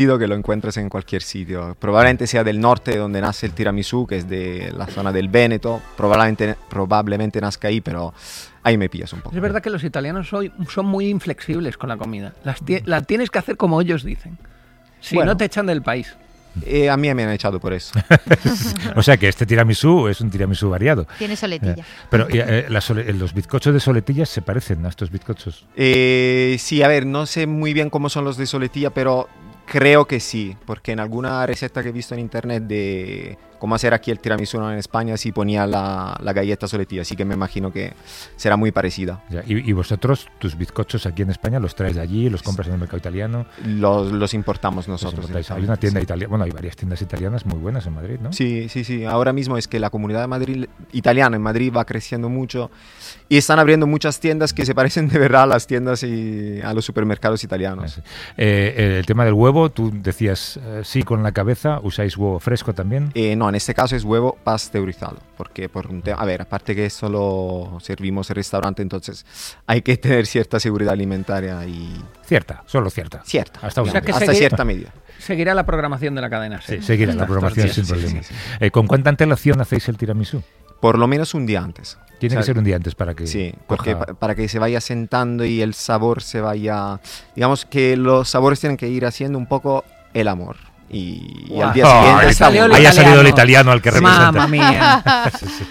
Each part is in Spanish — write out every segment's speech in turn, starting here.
que lo encuentres en cualquier sitio. Probablemente sea del norte donde nace el tiramisú, que es de la zona del Véneto. Probablemente nazca ahí, pero ahí me pillas un poco. Es verdad que los italianos son muy inflexibles con la comida. La tienes que hacer como ellos dicen. Si no te echan del país. A mí me han echado por eso. O sea que este tiramisú es un tiramisú variado. Tiene soletilla. Pero los bizcochos de soletillas se parecen a estos bizcochos. Sí, a ver, no sé muy bien cómo son los de soletilla, pero creo que sí, porque en alguna receta que he visto en internet de cómo hacer aquí el tiramisú en España sí ponía la galleta soletilla, así que me imagino que será muy parecida. Ya, y vosotros, tus bizcochos aquí en España, ¿los traes de allí? ¿Los compras en el mercado italiano? Los importamos nosotros. Hay una tienda italiana, bueno, hay varias tiendas italianas muy buenas en Madrid, ¿no? Sí. Ahora mismo es que la comunidad italiana en Madrid va creciendo mucho y están abriendo muchas tiendas que se parecen de verdad a las tiendas y a los supermercados italianos. El tema del huevo, tú decías sí con la cabeza, ¿usáis huevo fresco también? No, en este caso es huevo pasteurizado, porque a ver, aparte que eso lo servimos en restaurante, entonces hay que tener cierta seguridad alimentaria y... Solo cierta. Hasta hasta cierta medida. Seguirá la programación de la cadena. Sí, seguirá la programación sin problema. ¿Con cuánta antelación hacéis el tiramisú? Por lo menos un día antes. Tiene que ser un día antes para que... Sí, porque para que se vaya sentando y el sabor se vaya... Digamos que los sabores tienen que ir haciendo un poco el amor. Y al día siguiente... Ahí ha salido el italiano al que representa. ¡Mamma mía! Sí.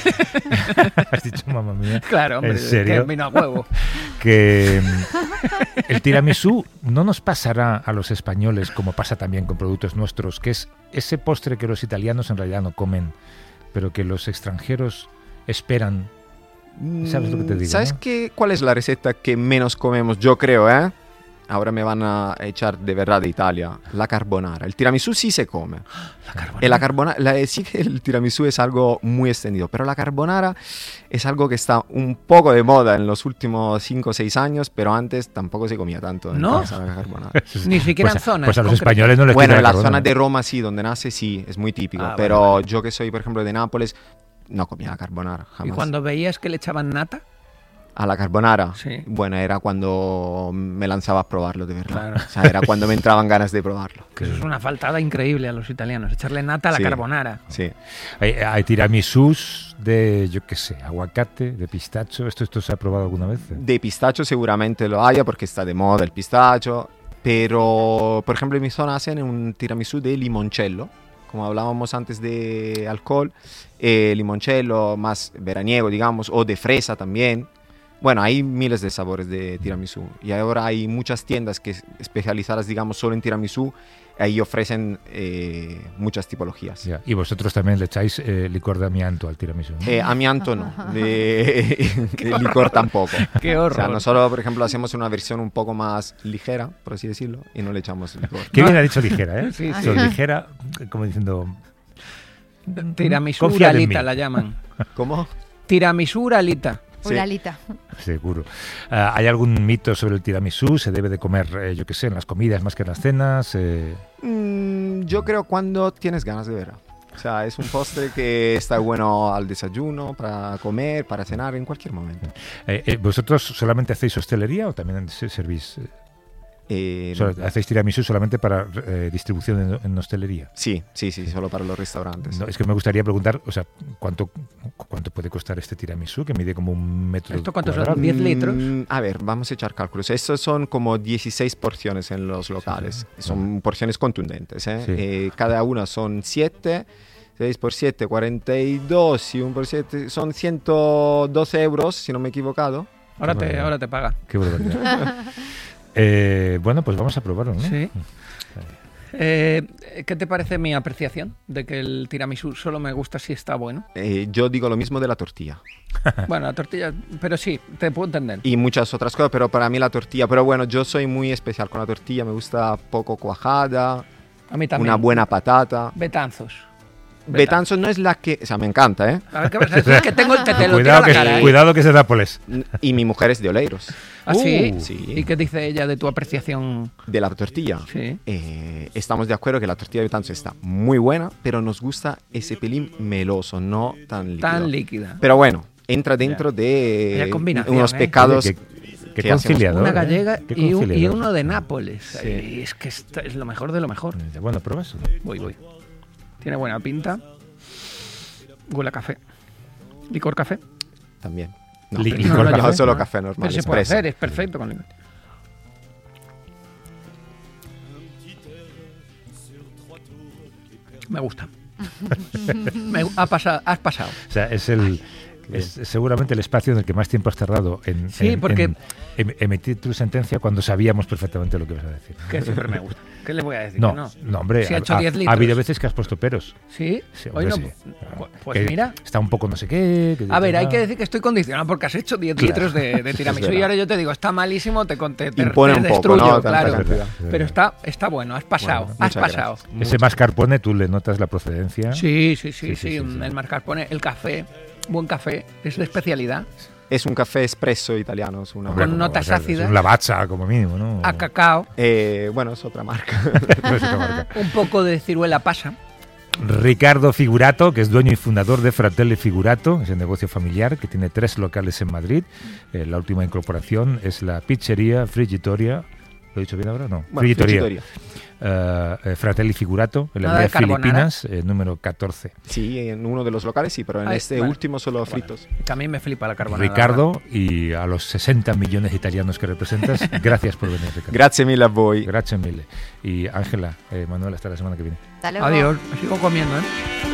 ¿Has dicho mamma mía? Claro, hombre. ¿En serio? Que vino a huevo. Que el tiramisú no nos pasará a los españoles como pasa también con productos nuestros, que es ese postre que los italianos en realidad no comen, pero que los extranjeros esperan. ¿Sabes lo que te digo? ¿Sabes cuál es la receta que menos comemos? Yo creo, Ahora me van a echar de verdad de Italia. La carbonara. El tiramisú sí se come. La carbonara. Sí que el tiramisú es algo muy extendido, pero la carbonara es algo que está un poco de moda en los últimos 5 o 6 años, pero antes tampoco se comía tanto. ¿No? La carbonara. Ni siquiera en zonas. Pues a los españoles no les Bueno, en la carbonara. zona de Roma sí, donde nace sí, es muy típico. Pero yo que soy, por ejemplo, de Nápoles, no comía la carbonara jamás. ¿Y cuando veías que le echaban nata? A la carbonara, sí. Bueno, era cuando me lanzaba a probarlo de verdad. Claro. O sea, era cuando me entraban ganas de probarlo. Que eso es una faltada increíble a los italianos, echarle nata a la carbonara. Sí. Hay tiramisús de, yo qué sé, aguacate, de pistacho. ¿Esto se ha probado alguna vez? De pistacho seguramente lo haya porque está de moda el pistacho. Pero, por ejemplo, en mi zona hacen un tiramisú de limoncello. Como hablábamos antes de alcohol, limoncello más veraniego, digamos, o de fresa también. Bueno, hay miles de sabores de tiramisú y ahora hay muchas tiendas que especializadas, digamos, solo en tiramisú, ahí ofrecen muchas tipologías. Ya. Y vosotros también le echáis licor de amianto al tiramisú, ¿no? Amianto no, licor tampoco. ¡Qué horror! O sea, nosotros, por ejemplo, hacemos una versión un poco más ligera, por así decirlo, y no le echamos licor. Qué bien ha dicho ligera, ¿eh? Sí. Ligera, como diciendo... Tiramisú confía en uralita mí. la llaman. ¿Cómo? Tiramisú uralita. Sí. Uralita. Seguro. ¿Hay algún mito sobre el tiramisú? ¿Se debe de comer, yo qué sé, en las comidas más que en las cenas? Yo creo cuando tienes ganas de ver. O sea, es un postre que está bueno al desayuno, para comer, para cenar, en cualquier momento. ¿Vosotros solamente hacéis hostelería o también servís? ¿Hacéis tiramisú solamente para distribución en hostelería? Sí, solo para los restaurantes. No, es que me gustaría preguntar, o sea, ¿cuánto puede costar este tiramisú que mide como 1 metro? ¿Esto cuántos cuadrado? son? ¿10 litros? A ver, vamos a echar cálculos. Estos son como 16 porciones en los locales. Sí. Son porciones contundentes. Sí. Cada una son 7. 6 por 7, 42 y 1 por 7 son 112 euros, si no me he equivocado. Ahora te paga. Qué barbaridad. Bueno, pues vamos a probarlo, ¿no? Sí. ¿Qué te parece mi apreciación de que el tiramisú solo me gusta si está bueno? Yo digo lo mismo de la tortilla. Bueno, la tortilla, pero sí, te puedo entender. Y muchas otras cosas, pero para mí la tortilla. Pero bueno, yo soy muy especial con la tortilla. Me gusta poco cuajada, A mí también. una buena patata. Betanzos. Betanzos no es la que... O sea, me encanta, ¿eh? A ver, ¿qué pasa? Es que tengo el te lo tiro a la cara, ¿eh? Cuidado que es de Nápoles. Y mi mujer es de Oleiros. ¿Ah, sí? Sí. ¿Y qué dice ella de tu apreciación? De la tortilla. Sí. Estamos de acuerdo que la tortilla de Betanzos está muy buena, pero nos gusta ese pelín meloso, no tan líquido. Tan líquida. Pero bueno, entra dentro de Vaya combinación, unos ¿eh? pecados Qué ¿Qué hacemos? conciliador. Una gallega Qué y conciliador. uno de Nápoles. Sí. Y es que esto es lo mejor de lo mejor. Bueno, pruebas. Voy. Tiene buena pinta. Huele a café. ¿Licor café? También. Licor No, café. solo café normal. Pero se puede expreso. hacer, es perfecto con licor. Me gusta. Has pasado. O sea, es seguramente el espacio en el que más tiempo has tardado en, Sí, en- porque- en emitir tu sentencia cuando sabíamos perfectamente lo que ibas a decir. Que siempre me gusta. ¿Qué le voy a decir? No, Que no. no, hombre, Si ha hecho 10 ha litros. habido veces que has puesto peros. ¿Sí? Sí, Hoy hombre, no. sí. Pues Que mira. está un poco no sé qué. A ver, hay que decir que estoy condicionado porque has hecho 10 Claro. litros de tiramisú verdad. y ahora yo te digo, está malísimo, te Impone un poco, destruyo, ¿no? Tanta claro. cantidad. Pero está bueno, has pasado, Bueno, has muchas pasado. gracias. Ese mascarpone, tú le notas la procedencia. Sí, sí. el mascarpone, el café, buen café, es de especialidad. Es un café espresso italiano. Es una Hombre, Con como notas va a ser, ácidas. Es un lavazza, como mínimo, ¿no? A cacao, Bueno, es otra marca. No es otra marca. un poco de ciruela pasa. Ricardo Figurato, que es dueño y fundador de Fratelli Figurato, es el negocio familiar que tiene 3 locales en Madrid. La última incorporación es la pizzería Frigitoria. ¿Lo he dicho bien ahora? No. Bueno, Frigitoria. frigitoria. Fratelli Figurato, en la Nada de aldea carbonara. Filipinas, número 14. Sí, en uno de los locales sí, pero en Ay, este bueno. último solo fritos. Que a mí me flipa la carbonara. Ricardo, y a los 60 millones de italianos que representas, gracias por venir, Ricardo. Grazie mille a voi. Gracias mille. Y Ángela, Manuel, hasta la semana que viene. Hasta luego. Adiós, me sigo comiendo, ¿eh?